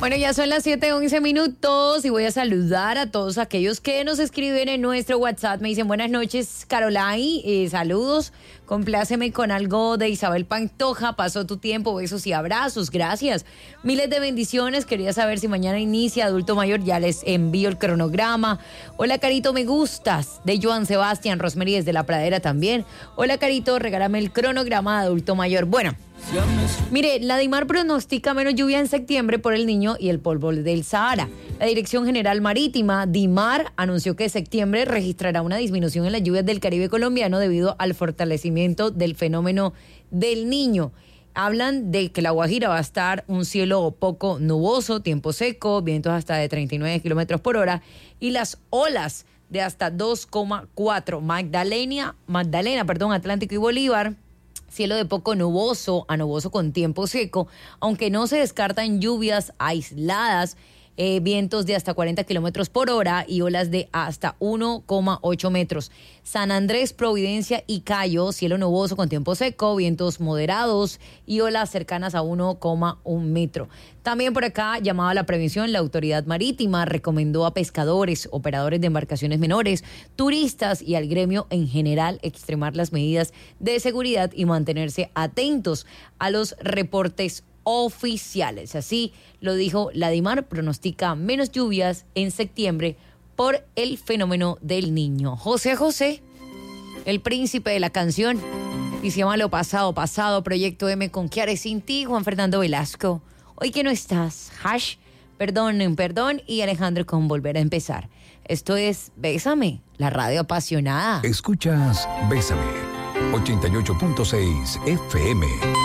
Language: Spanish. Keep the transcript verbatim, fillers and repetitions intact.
Bueno, ya son las siete once minutos y voy a saludar a todos aquellos que nos escriben en nuestro WhatsApp. Me dicen buenas noches, Caroline, eh, saludos, compláceme con algo de Isabel Pantoja, pasó tu tiempo, besos y abrazos, gracias. Miles de bendiciones, quería saber si mañana inicia Adulto Mayor, ya les envío el cronograma. Hola, Carito, me gustas, de Joan Sebastián, Rosemary desde La Pradera también. Hola, Carito, regálame el cronograma de Adulto Mayor. Bueno, mire, la DIMAR pronostica menos lluvia en septiembre por el Niño y el polvo del Sahara. La Dirección General Marítima, DIMAR, anunció que septiembre registrará una disminución en las lluvias del Caribe colombiano debido al fortalecimiento del fenómeno del Niño. Hablan de que La Guajira va a estar un cielo poco nuboso, tiempo seco, vientos hasta de treinta y nueve kilómetros por hora y las olas de hasta dos coma cuatro. Magdalena, Magdalena, perdón, Atlántico y Bolívar, cielo de poco nuboso a nuboso con tiempo seco, aunque no se descartan lluvias aisladas, eh, vientos de hasta cuarenta kilómetros por hora y olas de hasta uno coma ocho metros. San Andrés, Providencia y Cayo, cielo nuboso con tiempo seco, vientos moderados y olas cercanas a uno coma uno metro. También por acá, llamado a la prevención, la Autoridad Marítima recomendó a pescadores, operadores de embarcaciones menores, turistas y al gremio en general extremar las medidas de seguridad y mantenerse atentos a los reportes oficiales. Así lo dijo la DIMAR, pronostica menos lluvias en septiembre por el fenómeno del Niño. José José, el príncipe de la canción, y se llama Lo Pasado Pasado, Proyecto M con ¿Qué haré sin ti? Juan Fernando Velasco. Hoy que no estás, Hash, perdón, perdón, y Alejandro con Volver a Empezar. Esto es Bésame, la radio apasionada. Escuchas Bésame, ochenta y ocho punto seis F M.